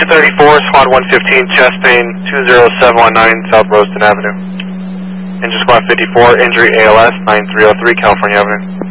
234, Squad 115, chest pain, 20719 South Roaston Avenue. Engine Squad 54, injury ALS, 9303 California Avenue.